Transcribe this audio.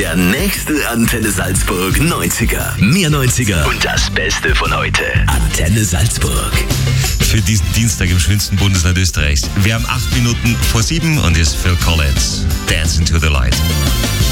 Der nächste Antenne Salzburg 90er. Mehr 90er und das Beste von heute. Antenne Salzburg. Für diesen Dienstag im schönsten Bundesland Österreichs. Wir haben 8 Minuten vor 7 und hier ist Phil Collins. Dance into the Light.